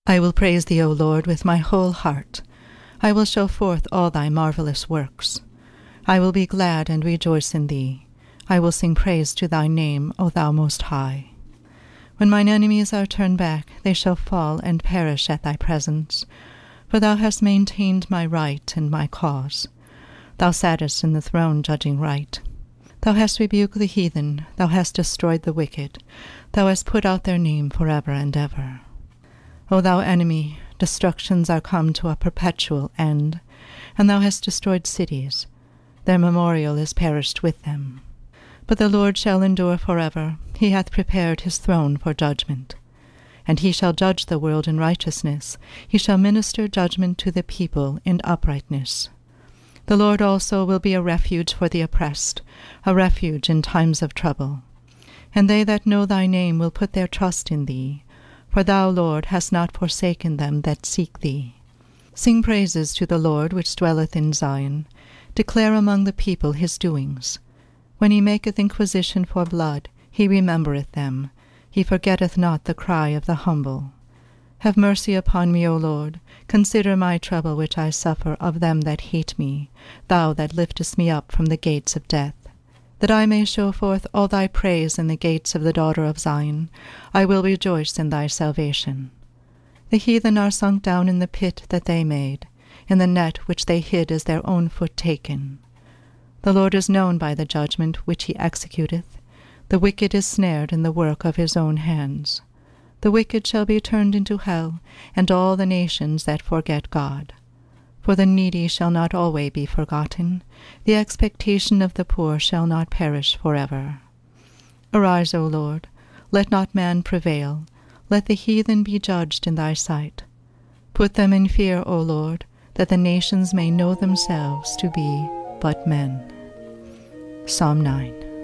I will praise thee, O Lord, with my whole heart. I will show forth all thy marvelous works. I will be glad and rejoice in thee. I will sing praise to thy name, O thou most high. When mine enemies are turned back, they shall fall and perish at thy presence. For thou hast maintained my right and my cause. Thou sattest in the throne judging right. Thou hast rebuked the heathen, thou hast destroyed the wicked, thou hast put out their name forever and ever. O thou enemy, destructions are come to a perpetual end, and thou hast destroyed cities. Their memorial is perished with them. But the Lord shall endure forever. He hath prepared his throne for judgment. And he shall judge the world in righteousness. He shall minister judgment to the people in uprightness. The Lord also will be a refuge for the oppressed, a refuge in times of trouble. And they that know thy name will put their trust in thee. For thou, Lord, hast not forsaken them that seek thee. Sing praises to the Lord which dwelleth in Zion. Declare among the people his doings. When he maketh inquisition for blood, he remembereth them. He forgetteth not the cry of the humble. Have mercy upon me, O Lord. Consider my trouble which I suffer of them that hate me, thou that liftest me up from the gates of death. That I may show forth all thy praise in the gates of the daughter of Zion, I will rejoice in thy salvation. The heathen are sunk down in the pit that they made, in the net which they hid is their own foot taken. The Lord is known by the judgment which he executeth. The wicked is snared in the work of his own hands. The wicked shall be turned into hell, and all the nations that forget God. For the needy shall not always be forgotten. The expectation of the poor shall not perish forever. Arise, O Lord, let not man prevail. Let the heathen be judged in thy sight. Put them in fear, O Lord, that the nations may know themselves to be but men. Psalm 9.